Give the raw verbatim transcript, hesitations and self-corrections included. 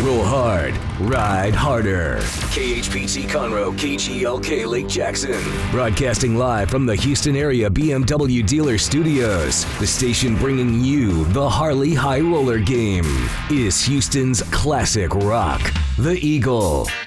Roll hard, ride harder. K H P T Conroe, K G L K Lake Jackson. Broadcasting live from the Houston area B M W dealer studios. The station bringing you the Harley High Roller game is Houston's classic rock, the Eagle.